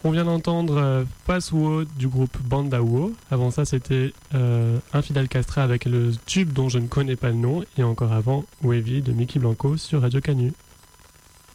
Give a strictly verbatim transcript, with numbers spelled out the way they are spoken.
On vient d'entendre euh, Pass Wo du groupe Banda Wo. Avant ça, c'était euh, Infidèle Castra avec le tube dont je ne connais pas le nom. Et encore avant, Wavy de Mickey Blanco sur Radio Canu.